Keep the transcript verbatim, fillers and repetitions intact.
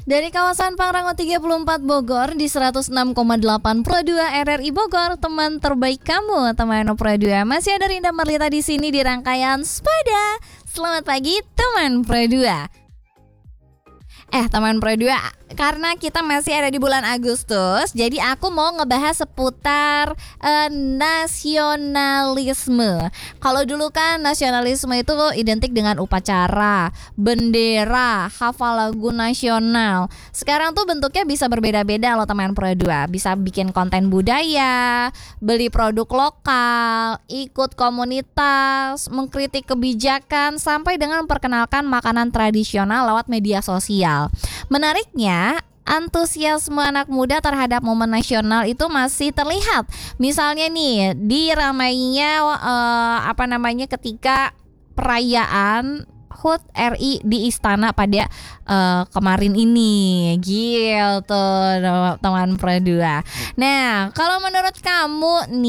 Dari kawasan Pangrango tiga puluh empat Bogor di seratus enam koma delapan Pro dua R R I Bogor, teman terbaik kamu, teman Pro dua. Masih ada Rinda Marlita di sini di rangkaian Sepeda. Selamat pagi teman Pro dua. Eh teman Pro dua, karena kita masih ada di bulan Agustus, jadi aku mau ngebahas seputar uh, nasionalisme. Kalau dulu kan nasionalisme itu identik dengan upacara, bendera, hafal lagu nasional. Sekarang tuh bentuknya bisa berbeda-beda loh teman Pro dua. Bisa bikin konten budaya, beli produk lokal, ikut komunitas, mengkritik kebijakan, sampai dengan memperkenalkan makanan tradisional lewat media sosial. Menariknya, antusiasme anak muda terhadap momen nasional itu masih terlihat. Misalnya nih, di ramainya uh, apa namanya ketika perayaan H U T R I di istana pada uh, kemarin ini, gitu teman Pro dua. Nah, kalau menurut kamu nih